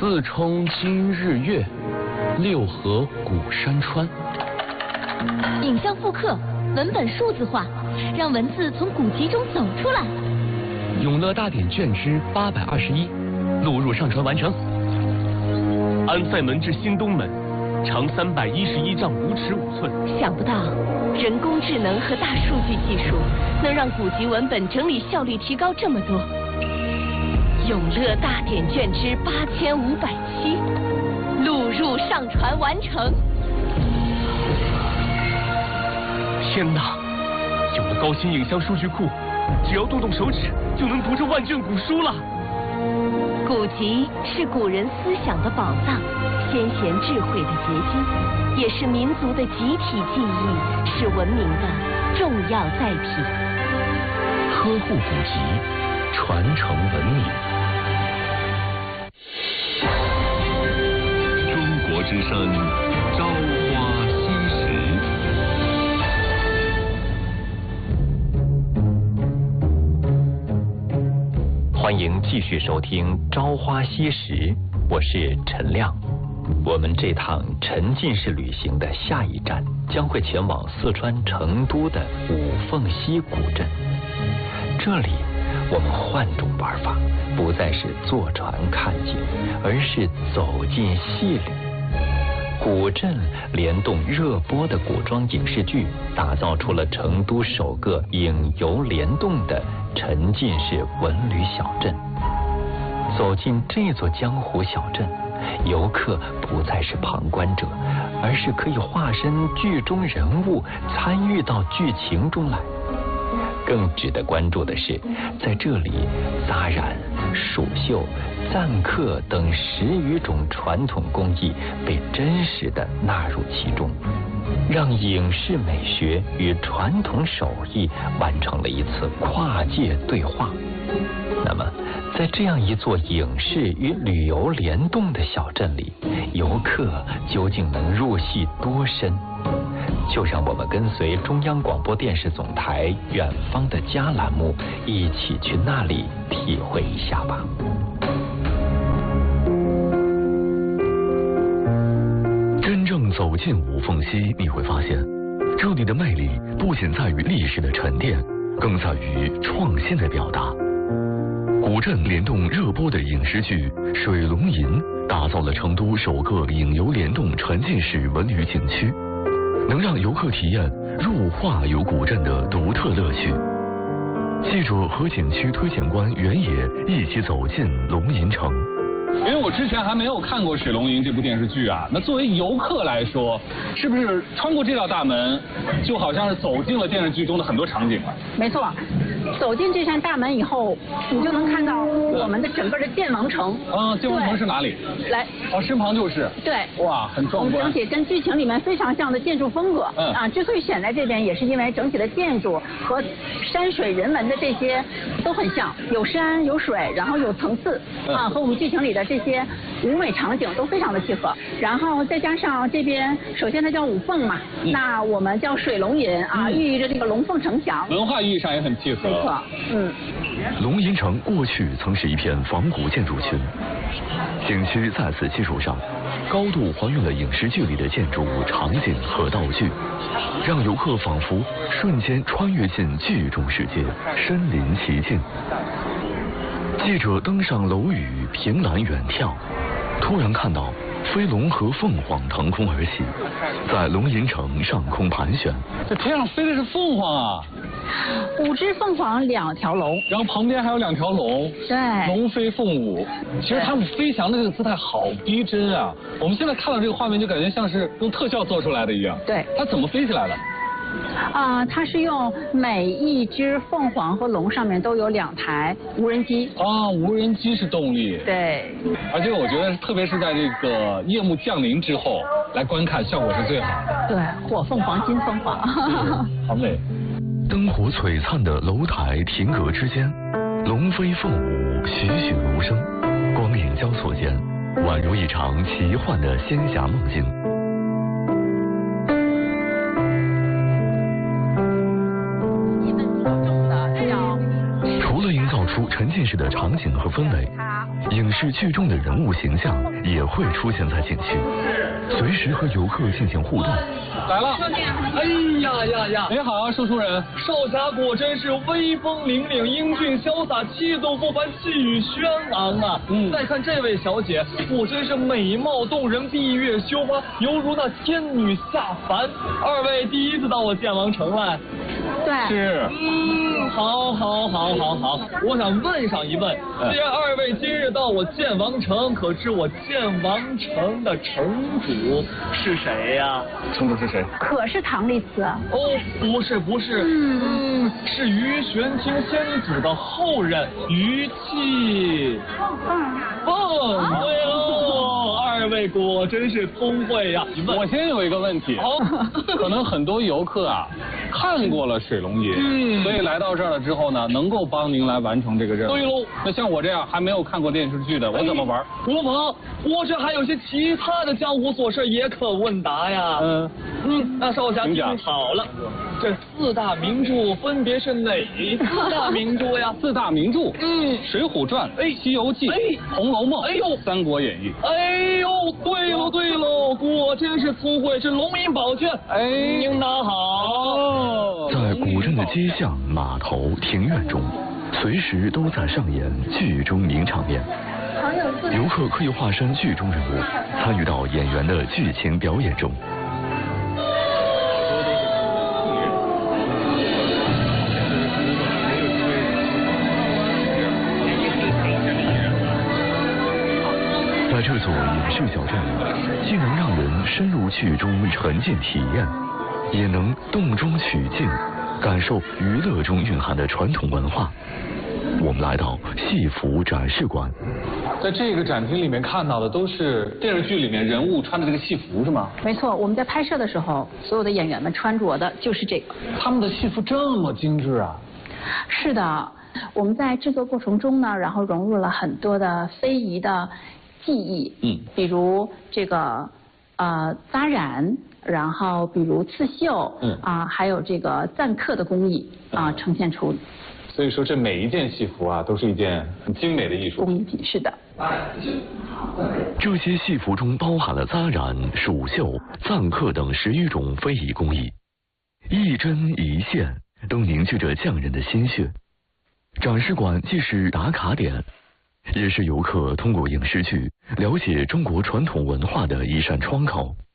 四冲今日月，六合古山川。 影像复刻，文本数字化，让文字从古籍中走出来。 永乐大典卷之821，录入上传完成。安塞门至新东门，长311丈5尺5寸。 想不到，人工智能和大数据技术能让古籍文本整理效率提高这么多。永乐大典卷之8507，录入上传完成。 天哪！有了高新影像数据库，只要动动手指就能读这万卷古书了。 古籍是古人思想的宝藏，先贤智慧的结晶，也是民族的集体记忆，是文明的重要载体。 呵护古籍，传承文明。 中国之声，朝花夕拾。 欢迎继续收听《朝花夕拾》，我是陈亮。我们这趟沉浸式旅行的下一站将会前往四川成都的五凤溪古镇。这里我们换种玩法，不再是坐船看景，而是走进戏里。古镇联动热播的古装影视剧，打造出了成都首个影游联动的沉浸式文旅小镇。走进这座江湖小镇，游客不再是旁观者，而是可以化身剧中人物，参与到剧情中来。更值得关注的是，在这里扎染、蜀绣、赞刻等10余种传统工艺被真实地纳入其中，让影视美学与传统手艺完成了一次跨界对话。那么，在这样一座影视与旅游联动的小镇里，游客究竟能入戏多深？就让我们跟随中央广播电视总台《远方的家》栏目，一起去那里体会一下吧。 真正走进五凤溪，你会发现，这里的魅力不仅在于历史的沉淀，更在于创新的表达。古镇联动热播的影视剧《水龙吟》，打造了成都首个影游联动沉浸式文旅景区，能让游客体验入画游古镇的独特乐趣。记者和景区推荐官袁野一起走进龙吟城。 因为我之前还没有看过《水龙吟》这部电视剧啊，那作为游客来说，是不是穿过这道大门，就好像是走进了电视剧中的很多场景了？ 没错，走进这扇大门以后，你就能看到我们的整个的建王城。 建王城是哪里？ 来， 身旁就是。 对。 哇，很壮观。 整体跟剧情里面非常像的建筑风格。之所以选在这边，也是因为整体的建筑和山水人文的这些都很像，有山有水，然后有层次和我们剧情里的这些舞美场景都非常的契合。然后再加上这边，首先它叫五凤嘛，那我们叫水龙吟寓意着这个龙凤呈祥， 文化意义上也很契合。 没错， 龙吟城过去曾是一片仿古建筑群，景区在此基础上，高度还原了影视剧里的建筑物、场景和道具，让游客仿佛瞬间穿越进剧中世界，身临其境。记者登上楼宇，凭栏远眺，突然看到飞龙和凤凰腾空而起，在龙吟城上空盘旋。 这天上飞的是凤凰啊 ！5只凤凰，2条龙， 然后旁边还有2条龙， 对， 龙飞凤舞。其实它们飞翔的这个姿态好逼真啊！我们现在看到这个画面，就感觉像是用特效做出来的一样。 对， 它怎么飞起来的？ 它是用每一只凤凰和龙上面都有2台无人机。 无人机是动力。 对。 而且我觉得，特别是在这个夜幕降临之后来观看，效果是最好的。 对，火凤凰、金凤凰， 好美。 灯火璀璨的楼台亭阁之间，龙飞凤舞，栩栩如生，光影交错间，宛如一场奇幻的仙侠梦境。除了营造出沉浸式的场景和氛围， 影视剧中的人物形象也会出现在景区，随时和游客进行互动。 来了， 哎呀！ 你好，说书人。 少侠果真是威风凛凛、英俊潇洒、气度不凡、气宇轩昂啊！再看这位小姐，果真是美貌动人、闭月羞花，犹如那天女下凡。二位第一次到我剑王城来？ 对。 是。 好。我想问上一问，既然二位今日到我剑王城，可知我剑王城的城主是谁呀？ 城主是谁？ 可是唐丽慈。 哦，不是，是于玄清先祖的后人于气凤。对喽，二位果真是通慧呀！ 我先有一个问题，可能很多游客啊看过了水龙吟，所以来到这儿了之后呢，能够帮您来完成这个任务。 对喽， 那像我这样还没有看过电视剧的，我怎么玩？ 国王，我这还有些其他的江湖琐事也可问答呀。那少侠听好了，这4大名著分别是哪4大名著呀 ？4大名著，水浒传、西游记、红楼梦、三国演义。 哎呦，对喽，果真是聪慧，是龙吟宝卷。您拿好。 在古镇的街巷、码头、庭院中，随时都在上演剧中名场面。游客可以化身剧中人物，参与到演员的剧情表演中。在这座影视小镇里，既能让人深入剧中沉浸体验，也能动中取静，感受娱乐中蕴含的传统文化。我们来到戏服展示馆， 在这个展厅里面看到的都是电视剧里面人物穿的这个戏服是吗？ 没错，我们在拍摄的时候，所有的演员们穿着的就是这个。 他们的戏服这么精致啊？ 是的，我们在制作过程中呢，然后融入了很多的非遗的技艺，比如这个扎染，然后比如刺绣，还有这个錾刻的工艺呈现出。 所以说，这每一件戏服啊，都是一件很精美的艺术工艺品。是的。 这些戏服中包含了扎染、蜀绣、錾刻等10余种非遗工艺，一针一线都凝聚着匠人的心血。展示馆既是打卡点，也是游客通过影视剧了解中国传统文化的一扇窗口。